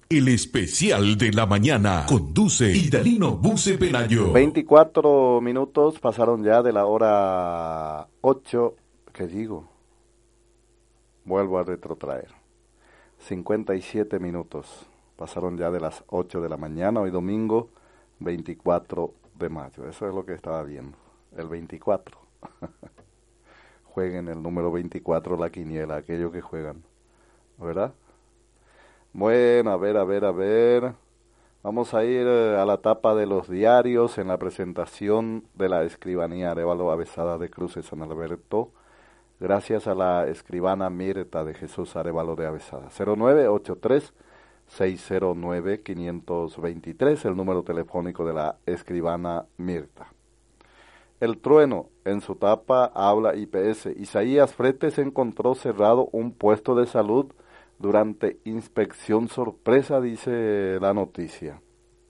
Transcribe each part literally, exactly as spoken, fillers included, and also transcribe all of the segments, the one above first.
El especial de la mañana conduce Idalino Buce Pelayo. veinticuatro minutos pasaron ya de la hora ocho, ¿qué digo? Vuelvo a retrotraer. cincuenta y siete minutos pasaron ya de las ocho de la mañana, hoy domingo veinticuatro de mayo. Eso es lo que estaba viendo, el veinticuatro. Jueguen el número veinticuatro la quiniela, aquellos que juegan, ¿verdad? Bueno, a ver, a ver, a ver. Vamos a ir a la tapa de los diarios en la presentación de la escribanía Arévalo Avesada de Cruz de San Alberto, gracias a la escribana Mirta de Jesús Arévalo de Avesada. cero nueve ocho tres seis cero nueve cinco dos tres, el número telefónico de la escribana Mirta. El Trueno, en su tapa, habla I P S. Isaías Fretes encontró cerrado un puesto de salud durante inspección sorpresa, dice la noticia.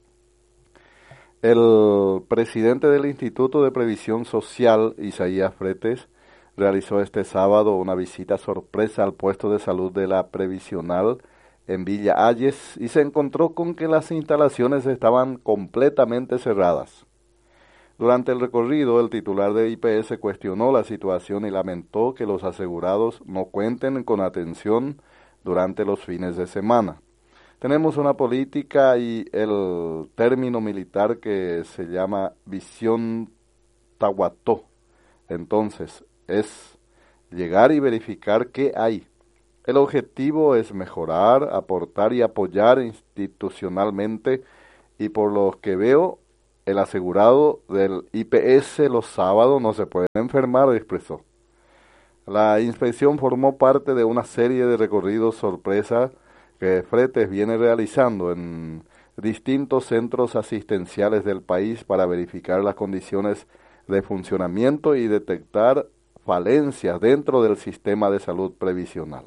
El presidente del Instituto de Previsión Social, Isaías Fretes, realizó este sábado una visita sorpresa al puesto de salud de la Previsional en Villa Ayes y se encontró con que las instalaciones estaban completamente cerradas. Durante el recorrido, el titular de I P S cuestionó la situación y lamentó que los asegurados no cuenten con atención durante los fines de semana. Tenemos una política y el término militar que se llama visión tahuató. Entonces, es llegar y verificar qué hay. El objetivo es mejorar, aportar y apoyar institucionalmente, y por lo que veo, el asegurado del I P S los sábados no se puede enfermar, expresó. La inspección formó parte de una serie de recorridos sorpresa que Fretes viene realizando en distintos centros asistenciales del país para verificar las condiciones de funcionamiento y detectar falencias dentro del sistema de salud previsional.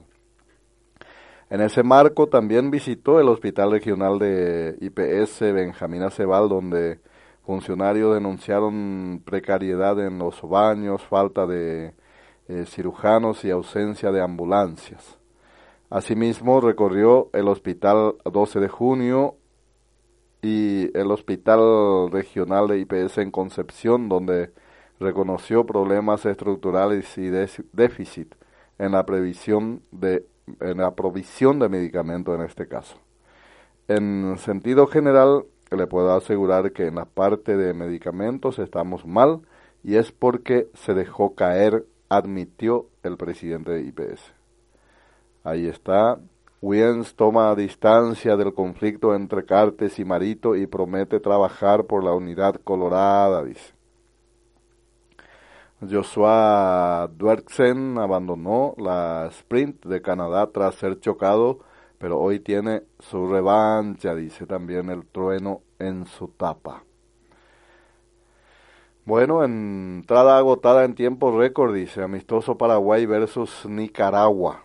En ese marco también visitó el Hospital Regional de I P S Benjamín Acebal, donde funcionarios denunciaron precariedad en los baños, falta de eh, cirujanos y ausencia de ambulancias. Asimismo, recorrió el Hospital doce de junio y el Hospital Regional de I P S en Concepción, donde reconoció problemas estructurales y déficit en la previsión de en la provisión de medicamentos en este caso. En sentido general, le puedo asegurar que en la parte de medicamentos estamos mal y es porque se dejó caer, admitió el presidente de I P S. Ahí está. Wiens toma distancia del conflicto entre Cartes y Marito y promete trabajar por la unidad colorada, dice. Joshua Dwerksen abandonó la sprint de Canadá tras ser chocado, pero hoy tiene su revancha, dice también el Trueno en su tapa. Bueno, entrada agotada en tiempo récord, dice, amistoso Paraguay versus Nicaragua.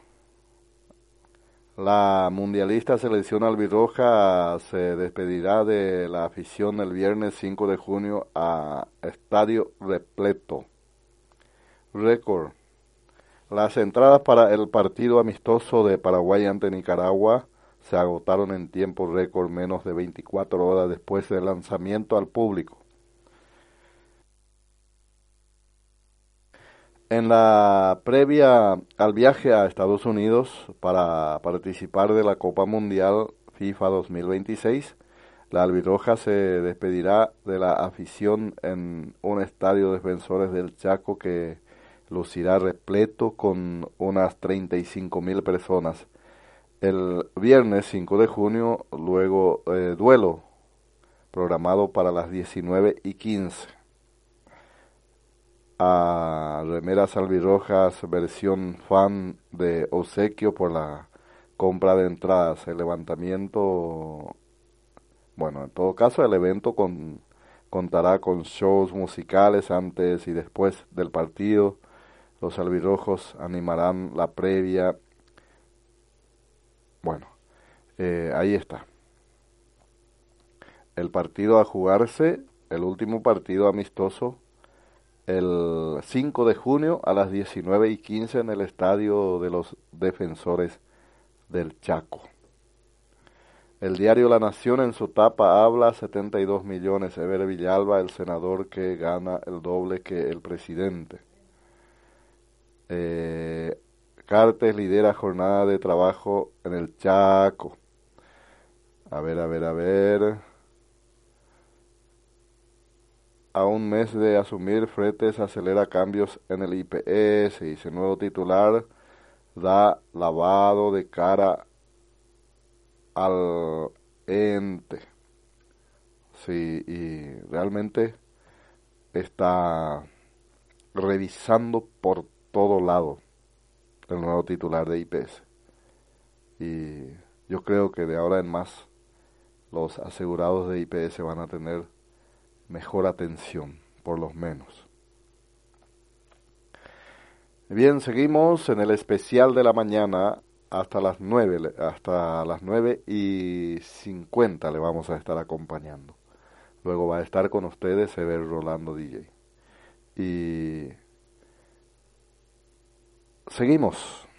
La mundialista selección albirroja se despedirá de la afición el viernes cinco de junio a estadio repleto. Récord. Las entradas para el partido amistoso de Paraguay ante Nicaragua se agotaron en tiempo récord menos de veinticuatro horas después del lanzamiento al público. En la previa al viaje a Estados Unidos para participar de la Copa Mundial FIFA dos mil veintiséis, la albirroja se despedirá de la afición en un estadio de Defensores del Chaco que lucirá repleto con unas treinta y cinco mil personas. El viernes cinco de junio, luego eh, duelo programado para las diecinueve y quince. A remeras albirrojas versión fan de obsequio por la compra de entradas. El levantamiento, bueno, en todo caso el evento con, contará con shows musicales antes y después del partido. Los albirrojos animarán la previa. Bueno, eh, ahí está. El partido a jugarse, el último partido amistoso, el cinco de junio a las diecinueve y quince en el estadio de los Defensores del Chaco. El diario La Nación en su tapa habla setenta y dos millones. Eber Villalba, el senador que gana el doble que el presidente. Eh, Cartes lidera jornada de trabajo en el Chaco. A ver, a ver, a ver. A un mes de asumir, Fretes acelera cambios en el I P S. Dice, nuevo titular da lavado de cara al ente. Sí, y realmente está revisando por todo lado el nuevo titular de I P S. Y yo creo que de ahora en más los asegurados de I P S van a tener mejor atención, por lo menos. Bien, seguimos en el especial de la mañana hasta las nueve, hasta las nueve y cincuenta le vamos a estar acompañando. Luego va a estar con ustedes Eber Rolando D J. Y seguimos.